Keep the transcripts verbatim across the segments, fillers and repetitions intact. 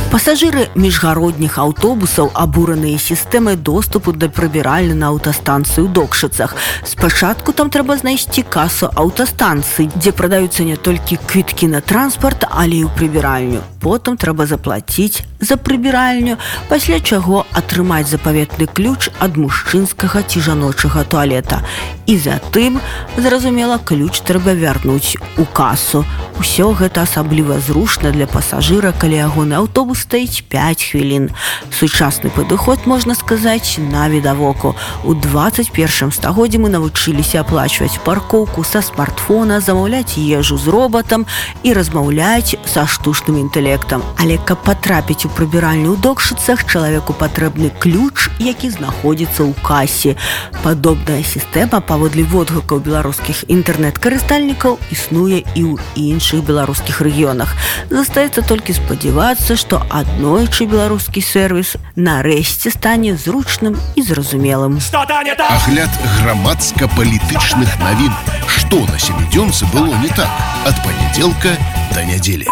Пасажыры міжгародніх аўтобусаў абураныя сістэмай доступу да прыбіральні на аўтастанцыі ў Докшыцах. Спачатку там трэба знайсці касу аўтастанцыі, дзе прадаюцца не толькі квіткі на транспарт, але і ў прыбіральню. Потым трэба заплаціць за прыбіральню, пасля чаго атрымаць запаветны ключ ад мужчынскага ці жаночага туалета. І затым, зразумела, ключ трэба вярнуць у касу. Усё гэта асабліва зручна для пасажыра, калі ягоны аўтобус стаіць пяць хвілін. Сучасны падыход, можна сказаць, на відавоку. У дваццаць першым стагоддзі мы навучыліся аплачваць паркоўку са смартфона, замаўляць ежу з робатам і размаўляць са штучным інтэлектам. Але каб патрапіць у прыбіральню ў Докшыцах, чалавеку патрэбны ключ, які знаходзіцца ў касе. Падобная сістэма, паводле водгукаў беларускіх інтэрнэт-карыстальнікаў, існуе і ў іншых беларускіх рэгіёнах. Застаецца толькі спадзявацца, што аднойчы беларускі сервіс нарэшце стане зручным і зразумелым. Агляд грамадска-палітычных навін. Што на сямідзёнцы было не так ад панядзелка да нядзелі.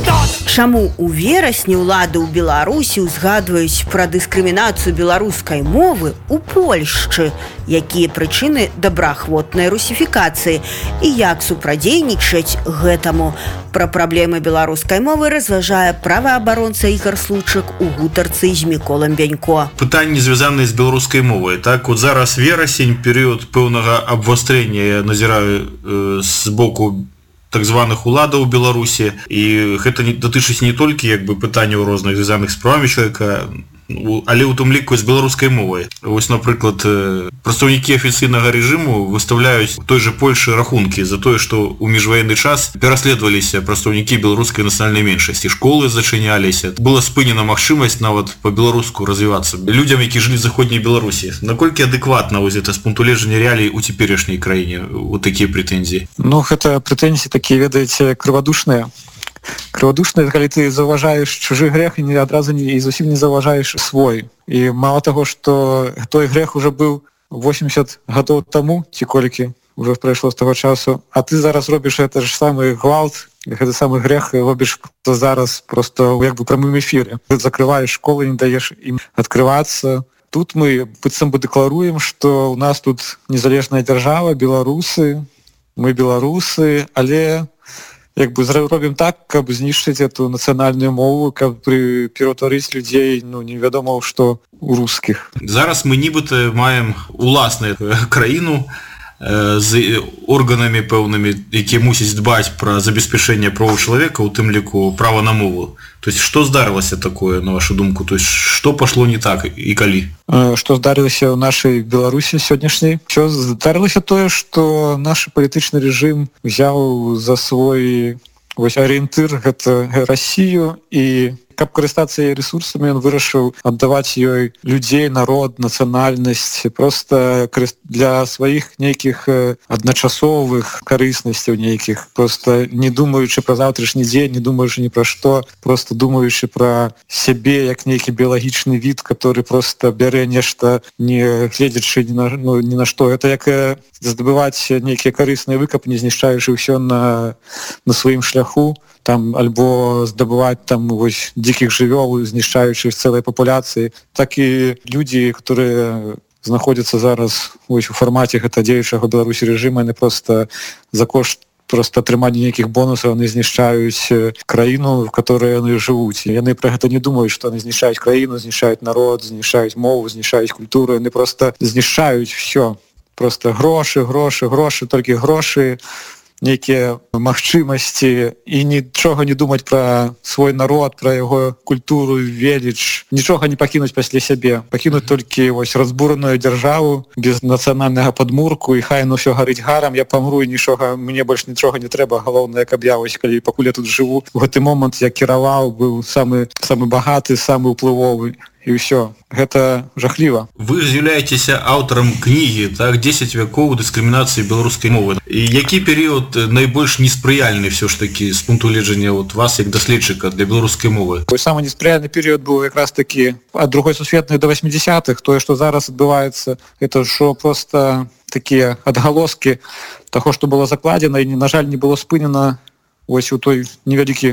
Чаму ў верасні ўлады ў Беларусі узгадваюць пра дыскрымінацыю беларускай мовы ў Польшчы? Якія прычыны добраахвотнай русіфікацыі і як супрадзейнічаць гэтаму? Пра праблемы беларускай мовы разважае праваабаронца Ігор Случак у гутарцы з Міколам Бянько. Пытанні, звязаныя з беларускай мовай. Так, от зараз верасень, перыяд пэўнага абвастрэння, я назіраю э, з боку так званых уладаў у Беларусі, і гэта не датычыць не толькі як бы пытанняў розных звязаных з правамі чалавека, але ў тым ліку з беларускай мовай. Вось, напрыклад, прадстаўнікі афіцыйнага рэжыму выстаўляюць той жа Польшы рахункі за тое, што ў міжваенны час пераследаваліся прадстаўнікі беларускай нацыянальнай меншасці, школы зачыняліся, была спынена магчымасць нават па-беларуску развівацца людзям, які жылі в заходняй Беларусі. Наколькі адэкватна вось гэта з пункту гледжання реалій у цяперашняй краіне вот такія прэтэнзіі? Ну, гэта прэтэнзіі такія, ведаеце, крывадушныя. Крывадушныя, калі ты заўважаеш чужы грэх і не адразу не, і зусім не заўважаеш свой. І мала таго, што той грэх уже быў восемьдесят гадоў таму, ці колькі уже прайшло з таго часу, а ты зараз робіш гэта ж самы гвалт, гэты самы грэх робіш зараз просто як бы прамым эфіры. Ты закрываеш школы, не даеш ім адкрывацца. Тут мы быццам бы дэкларуем, што у нас тут незалежная дзяржава, беларусы, мы беларусы, але як бы робім так, каб знішчыць эту нацыянальную мову, каб пераўтварыць людзей, ну, невядома што у рускіх. Зараз мы нібыта маем уласную краіну э, з органамі пэўнымі, якія мусяць дбаць пра забеспячэнне правоў чалавека, у тым ліку права на мову. То есть, што здарылася такое, на вашу думку? То есть, што пашло не так і калі? Што здарылася ў нашай Беларусі сённяшняй? Што здарылася тое, што наш палітычны рэжым взяў за свой вось арыентыр гэта Расію, і каб карыстацца яе рэсурсамі, ён вырашыў аддаваць ёй людзей, народ, нацыянальнасць, просто для сваіх нейкіх адначасовых карыснасцяў нейкіх, просто не думаючы пра заўтрашні дзень, не думаючы ні пра што, просто думаючы пра сябе як нейкі біялагічны від, который просто бярэ нешта, не гледзячы ні на, ну, ні на што. Это як здабываць нейкія карысныя выкапні, знішчаючы ўсё на, на сваім шляху, там, альбо здабываць там вось дзікіх жывёл, знішчаючы цэлай папуляцыі, так і людзі, которые знаходзяцца зараз вось у фармаце гэта дзеючага Беларусі рэжыма, яны просто за кошт просто атрымання нейкіх бонусаў яны знішчаюць краіну, в которой яны жывуць. Яны пра гэта не думаюць, што яны знішчаюць краіну, знішчаюць народ, знішчаюць мову, знішчаюць культуру, яны просто знішчаюць все. Просто грошы, грошы, грошы, толькі грошы, нейкія магчымасці, і нічога не думаць пра свой народ, пра яго культуру, веліч, нічога не пакінуць пасля сябе, пакінуць толькі вось разбураную дзяржаву без нацыянальнага падмурку, і хай ну ўсё гарыць гарам, я памру і нічога, мне больш нічога не трэба, галоўнае, каб я вось калі пакуль я тут жыву, у гэты момант я кіраваў, быў самы самы багаты, самы ўплывовы. І ўсё. Гэта жахліва. Вы з'яўляецеся аўтарам кнігі, так, дзесяць вякоў дыскрымінацыі беларускай мовы. І які перыяд найбольш неспрыяльны все ж такі з пункту гледжання от вас як даследчыка для беларускай мовы? Самы неспрыяльны перыяд быў якраз такі ад другой сусветнай да восьмидесятых. Тое, што зараз адбываецца, это што проста такія адгалоскі таго, што было закладзена і, на жаль, не было спынена вось у той невялікі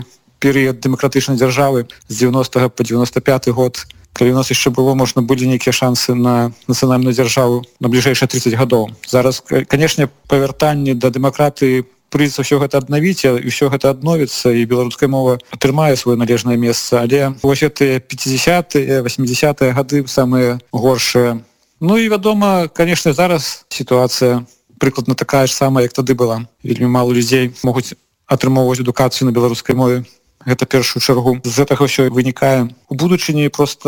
перыяд дэмакратычнай дзяржавы з дзевяностага па дзевяносто пяты год, калі у нас яшчэ было можна былі нейкія шансы на нацыянальную дзяржаву на бліжэйшыя тридцать гадоў. Зараз, канешне, павяртанне да дэмакратыі прыйдзецца ўсё гэта аднавіць, і ўсё гэта адновіцца, і беларуская мова атрымае сваё належнае месца. Але вось гэтыя пятидесятые, восьмидесятые гады самыя горшыя. Ну і вядома, канешне, зараз сітуацыя прыкладна такая ж самая, як тады была. Вельмі мала людзей могуць атрымоўваць адукацыю на беларускай мове. Гэта першую чаргу. З гэтага ўсё вынікае. У будучыні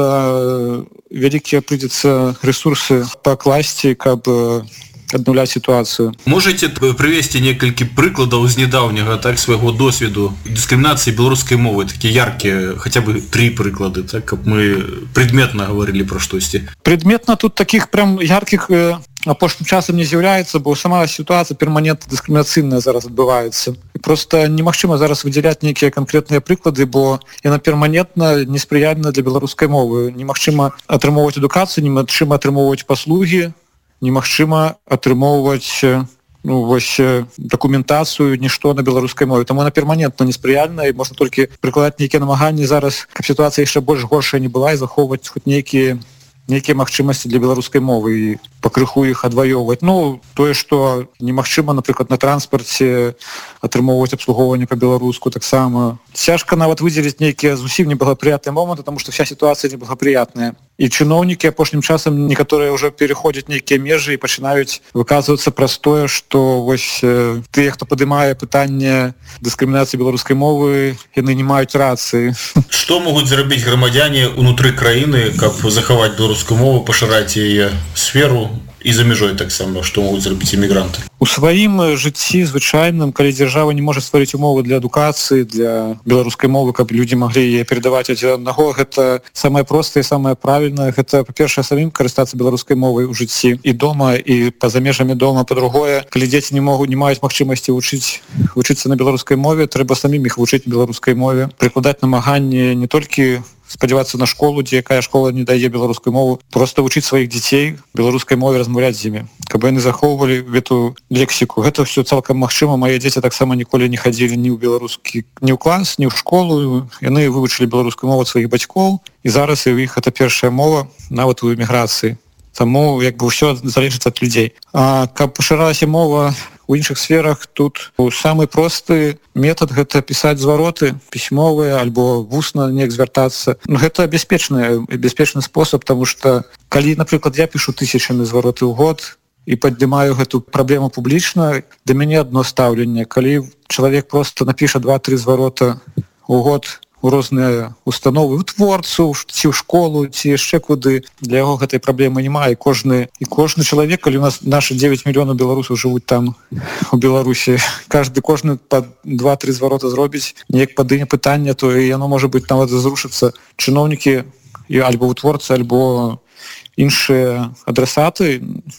проста вялікія прыйдзецца рэсурсы пакласці, каб аднаўляць сітуацыю. Можаце прывесці некалькі прыкладаў з нядаўняга так свайго досведу дыскрымінацыі беларускай мовы, такія яркія, хаця бы тры прыклады, так каб мы прадметна гаварылі пра штосьці. Прадметна тут такіх прям яркіх апошнім часам не з'яўляецца, бо сама сітуацыя перманентна дыскрымінацыйная зараз адбываецца. І проста немагчыма зараз выдзяляць нейкія канкрэтныя прыклады, бо яна перманентна неспрыяльна для беларускай мовы. Немагчыма атрымоўваць адукацыю, немагчыма атрымоўваць паслугі, немагчыма атрымоўваць ну, вось, дакументацыю, нішто на беларускай мове. Таму она перманентна неспрыяльна, і можна толькі прыкладаць нейкія намаганні зараз, каб сітуацыя яшчэ больш горшая не была, і захоўваць хоць нейкія нейкія магчымасці для беларускай мовы і пакрыху іх адваёўваць. Ну, тое, што немагчыма, напрыклад, на транспарце атрымоўваць абслугоўванне па-беларуску таксама. Цяжка нават выдзеліць нейкія зусім неблагапрыятныя моманты, таму што вся сітуацыя неблагапрыятная. І чыноўнікі апошнім часам некаторыя ўжо пераходзяць нейкія межы і пачынаюць выказвацца праз тое, што вось э, тыя, хто падымае пытанне дыскрымінацыі беларускай мовы, яны не маюць рацыі. Што могуць зрабіць грамадзяне ўнутры краіны, каб захаваць беларускую мову, пашыраць яе сферу і за мяжой таксама, што могуць зрабіць эмігранты? У сваім жыцці звычайным, калі дзяржава не можа стварыць умовы для адукацыі, для беларускай мовы, каб людзі маглі яе перадаваць адзін аднаго, гэта самае простае і самае правільнае. Гэта, па-першае, самім карыстацца беларускай мовай у жыцці і дома, і па-за межамі дома. Па-другое, калі дзеці не могуць, не маюць магчымасці вучыць, вучыцца на беларускай мове, трэба самім іх вучыць беларускай мове, прыкладаць намаганні не толькі спадзявацца на школу, дзе якая школа не дае беларускую мову, просто вучыць сваіх дзяцей беларускай мове, размаўляць з імі, каб яны захоўвалі гэту лексіку. Гэта ўсё цалкам магчыма. Мае дзеці таксама ніколі не хадзілі ні ў беларускі, ні ў клас, ні ў школу. Яны вывучылі беларускую мову ад сваіх бацькоў, і зараз і ў іх гэта першая мова, нават у эміграцыі. Таму як бы ўсё залежыць ад людзей. А каб пашыралася мова у іншых сферах, тут самы просты метад гэта пісаць звароты пісьмовыя альбо вусна неяк звяртацца. Ну, гэта бяспечны бяспечны спосаб, таму што калі, напрыклад, я пішу тысячамі звароты ў год і паднімаю гэту праблему публічна, да мяне адно стаўленне. Калі чалавек просто напіша два-тры зварота ў год у розныя установы, у творцу, ці ў школу, ці яшчэ куды, для яго гэтай праблемы няма. І кожны, і кожны чалавек, калі у нас нашы девять мільёнаў беларусаў жывуць там у Беларусі, каждый кожны па два-тры зварота зробіць, неяк падыме пытанне, то і яно можа быць нават зрушыцца. Чыноўнікі альбо вытворцы, альбо іншыя адрасаты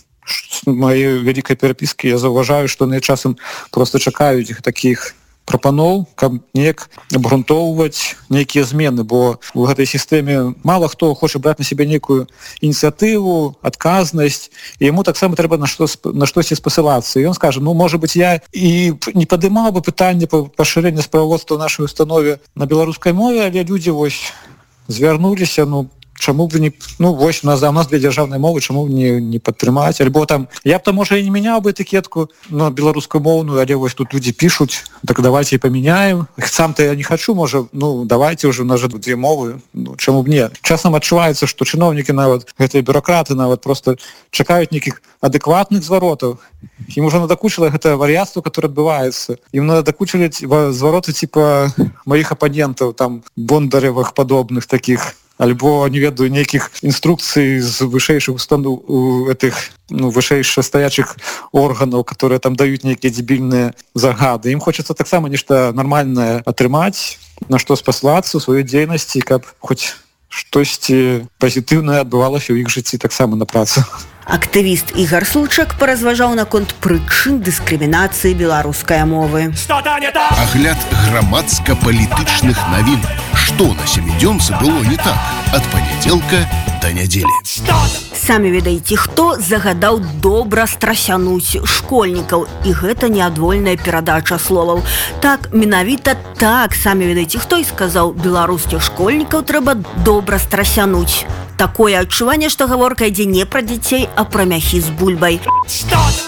маёй вялікай перапіскі, я заўважаю, што яны часам просто чакаюць іх такіх прапаноў, каб неяк абгрунтоўваць нейкія змены, бо у гэтай сістэме мала хто хоча браць на сябе нейкую ініцыятыву, адказнасць, і яму таксама трэба на што на штосьці спасылацца. І ён скажа: ну, можа быць, я і не падымаў бы пытанне па пашырэння справаводства ў нашай установе на беларускай мове, але людзі вось звярнуліся, ну, чаму б не, ну, вось у нас за нас две дзяржаўныя мовы, чаму б не, не падтрымаць, альбо там, я б там, можа, і не мяняў бы этыкетку на беларускую моўную, але вось тут людзі пішуць, так давайте і памяняем. Сам-то я не хачу, можа, ну, давайте уже, у нас же две мовы, ну, чаму б не. Часам адчуваецца, што чыноўнікі нават, гэтыя бюракраты нават просто чакаюць нейкіх адэкватных зваротаў. Ім ужо надакучыла гэта вар'яцтва, которое адбываецца. Ім надакучылі звароты типа маіх апанентаў, там, Бондаревых падобных такіх, альбо, не ведаю, нейкіх інструкцый з вышэйшых устаноў, у этих, ну, вышэйшых стаячых органаў, которые там даюць нейкія дзебільныя загады. Ім хочацца таксама нешта нармальнае атрымаць, на што спаслацца ў сваёй дзейнасці, каб хоць штосьці пазітыўнае адбывалася ў іх жыцці таксама на працы. Актывіст Ігар Сулчак паразважаў наконт прычын дыскрымінацыі беларускай мовы. Агляд грамадска-палітычных навін. Што на сямідзёнцы было не так? Ад панядзелка да нядзелі. самі ведаеце, хто загадаў добра страсянуць школьнікаў, і гэта неадвольная перадача словаў. Так, менавіта так, самі ведаеце, хто і сказаў, беларускіх школьнікаў трэба добра страсянуць. Такое адчуванне, што гаворка ідзе не пра дзяцей, а пра мяхі з бульбай.